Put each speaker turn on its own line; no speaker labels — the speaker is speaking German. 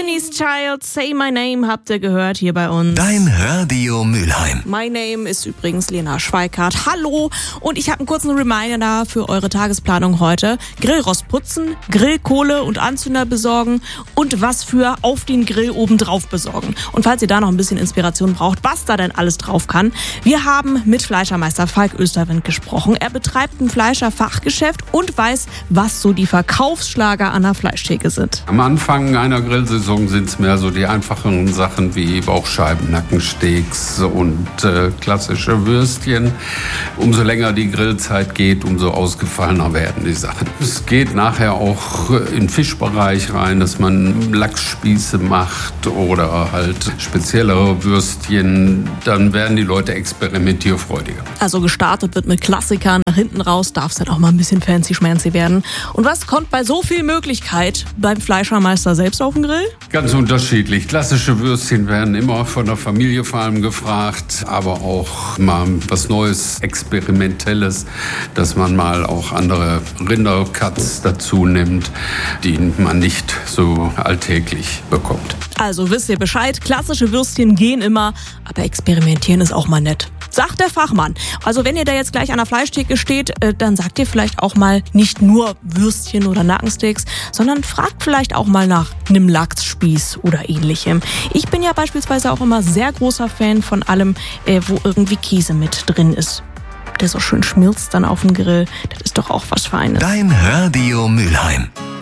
Destiny's Child, Say My Name habt ihr gehört hier bei uns.
Dein Radio Mülheim.
My Name ist übrigens Lena Schweikart. Hallo, und ich habe einen kurzen Reminder da für eure Tagesplanung heute. Grillrost putzen, Grillkohle und Anzünder besorgen und was für auf den Grill obendrauf besorgen. Und falls ihr da noch ein bisschen Inspiration braucht, was da denn alles drauf kann, wir haben mit Fleischermeister Falk Österwind gesprochen. Er betreibt ein Fleischerfachgeschäft und weiß, was so die Verkaufsschlager an der Fleischtheke sind.
Am Anfang einer Grillsaison sind es mehr so die einfachen Sachen wie Bauchscheiben, Nackensteaks und klassische Würstchen. Umso länger die Grillzeit geht, umso ausgefallener werden die Sachen. Es geht nachher auch in den Fischbereich rein, dass man Lachsspieße macht oder halt speziellere Würstchen. Dann werden die Leute experimentierfreudiger.
Also gestartet wird mit Klassikern, nach hinten raus darf es dann auch mal ein bisschen fancy-schmancy werden. Und was kommt bei so viel Möglichkeit beim Fleischermeister selbst auf den Grill?
Ganz unterschiedlich. Klassische Würstchen werden immer von der Familie vor allem gefragt, aber auch mal was Neues, Experimentelles, dass man mal auch andere Rindercuts dazu nimmt, die man nicht so alltäglich bekommt.
Also wisst ihr Bescheid, klassische Würstchen gehen immer, aber experimentieren ist auch mal nett. Sagt der Fachmann. Also wenn ihr da jetzt gleich an der Fleischtheke steht, dann sagt ihr vielleicht auch mal nicht nur Würstchen oder Nackensteaks, sondern fragt vielleicht auch mal nach einem Lachsspieß oder ähnlichem. Ich bin ja beispielsweise auch immer sehr großer Fan von allem, wo irgendwie Käse mit drin ist. Der so schön schmilzt dann auf dem Grill. Das ist doch auch was Feines.
Dein Radio Mülheim.